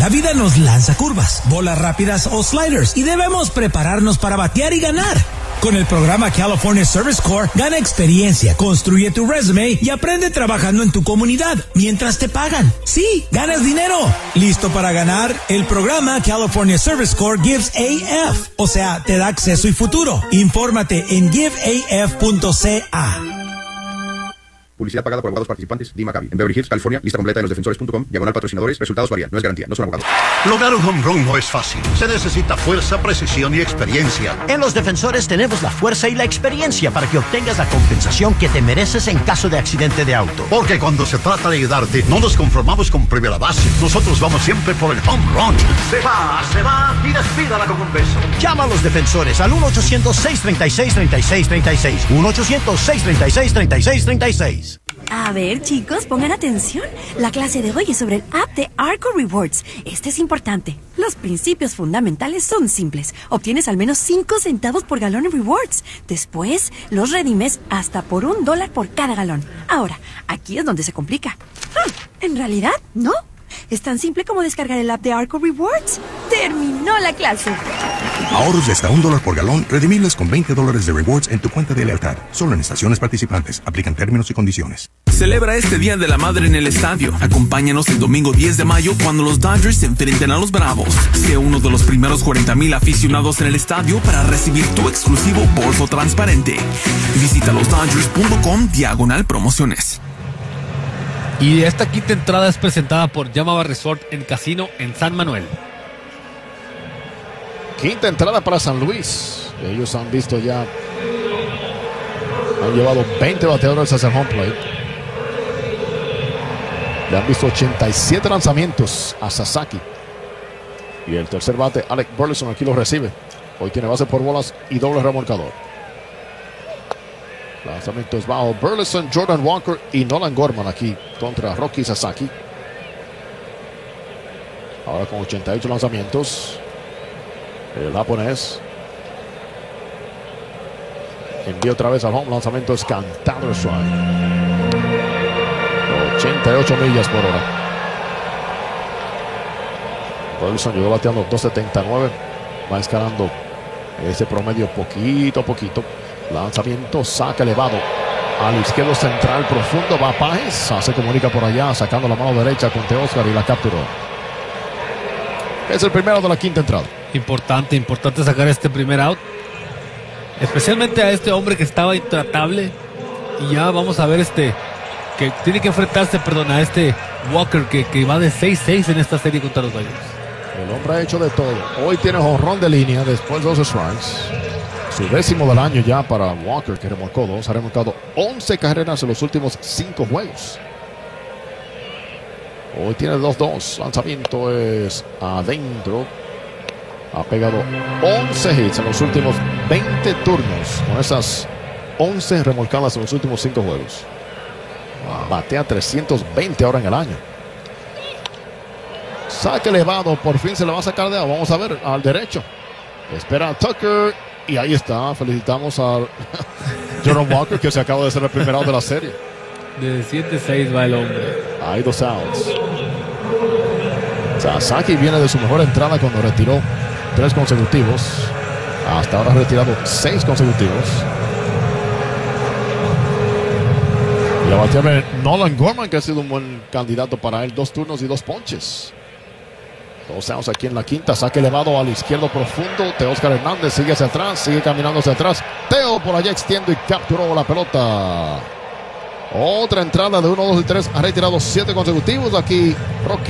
La vida nos lanza curvas, bolas rápidas o sliders y debemos prepararnos para batear y ganar. Con el programa California Service Corps, gana experiencia, construye tu resume y aprende trabajando en tu comunidad mientras te pagan. Sí, ganas dinero. ¿Listo para ganar? El programa California Service Corps Gives AF, o sea, te da acceso y futuro. Infórmate en giveaf.ca. Publicidad pagada por abogados participantes. Dee McCabe. En Beverly Hills, California. Lista completa en losdefensores.com. /patrocinadores. Resultados varían. No es garantía. No son abogados. Lograr un home run no es fácil. Se necesita fuerza, precisión y experiencia. En Los Defensores tenemos la fuerza y la experiencia para que obtengas la compensación que te mereces en caso de accidente de auto. Porque cuando se trata de ayudarte, no nos conformamos con primera base. Nosotros vamos siempre por el home run. Se va y despídala con un beso. Llama a Los Defensores al 1-800-636-3636. 1-800-636-3636. A ver, chicos, pongan atención. La clase de hoy es sobre el app de Arco Rewards. Este es importante. Los principios fundamentales son simples. Obtienes al menos 5 centavos por galón en rewards. Después, los redimes hasta por $1 por cada galón. Ahora, aquí es donde se complica. En realidad, no. Es tan simple como descargar el app de Arco Rewards. ¡Terminó la clase! Ahorros de hasta $1 por galón, redimibles con $20 de rewards en tu cuenta de lealtad. Solo en estaciones participantes. Aplican términos y condiciones. Celebra este Día de la Madre en el estadio. Acompáñanos el domingo 10 de mayo cuando los Dodgers se enfrenten a los Bravos. Sé uno de los primeros 40,000 aficionados en el estadio para recibir tu exclusivo bolso transparente. Visita losdodgers.com/promociones. Y esta quinta entrada es presentada por Yamava Resort en Casino en San Manuel. Quinta entrada para San Luis. Ellos han visto ya, han llevado 20 bateadores hacia el home plate. Le han visto 87 lanzamientos a Sasaki. Y el tercer bate, Alec Burleson, aquí lo recibe. Hoy tiene base por bolas y doble remolcador. Lanzamientos bajo Burleson, Jordan Walker y Nolan Gorman aquí contra Rocky Sasaki. Ahora con 88 lanzamientos. El japonés envía otra vez al home. Lanzamiento es cantado, strike. 88 millas por hora. Burleson llegó bateando 2.79. Va escalando ese promedio poquito a poquito. Lanzamiento, saca elevado al izquierdo central profundo. Va Páez, se comunica por allá, sacando la mano derecha con Teóscar y la capturó. Es el primero de la quinta entrada. Importante sacar este primer out. Especialmente a este hombre que estaba intratable. Y ya vamos a ver que tiene que enfrentarse, a este Walker que va de 6-6 en esta serie contra los Dodgers. El hombre ha hecho de todo. Hoy tiene jonrón de línea, después 12 strikes. Su 10º del año ya para Walker, que remolcó 2. Ha remolcado 11 carreras en los últimos 5 juegos. Hoy tiene 2-2. Lanzamiento es adentro. Ha pegado 11 hits en los últimos 20 turnos. Con esas 11 remolcadas en los últimos 5 juegos. Batea 320 ahora en el año. Saque elevado. Por fin se le va a sacar de agua. Vamos a ver al derecho. Espera a Tucker. Y ahí está, felicitamos a Jordan Walker, que se acaba de ser el primer out de la serie. De 7-6 va el hombre. Hay 2 outs. Sasaki viene de su mejor entrada cuando retiró 3 consecutivos. Hasta ahora ha retirado 6 consecutivos. Y la bateadora Nolan Gorman, que ha sido un buen candidato para él. 2 turnos y 2 ponches. 2 outs aquí en la quinta. Saque elevado al izquierdo profundo. Teóscar Hernández sigue hacia atrás. Sigue caminando hacia atrás. Teo por allá extiende y capturó la pelota. Otra entrada de 1, 2 y 3. Ha retirado 7 consecutivos. Aquí Rocky